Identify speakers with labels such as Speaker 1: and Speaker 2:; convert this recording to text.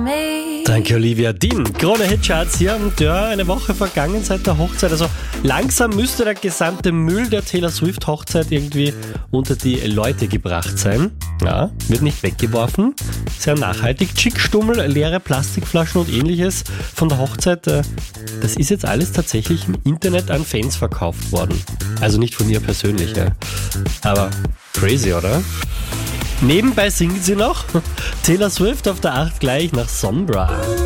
Speaker 1: Danke, Olivia Dean. Krone Hitcharts hier und ja, eine Woche vergangen seit der Hochzeit. Also langsam müsste der gesamte Müll der Taylor Swift-Hochzeit irgendwie unter die Leute gebracht sein. Ja, wird nicht weggeworfen. Sehr nachhaltig. Chickstummel, leere Plastikflaschen und ähnliches von der Hochzeit. Das ist jetzt alles tatsächlich im Internet an Fans verkauft worden. Also nicht von ihr persönlich, ja. Aber crazy, oder? Nebenbei singt sie noch. Taylor Swift auf der 8 gleich nach Sombra.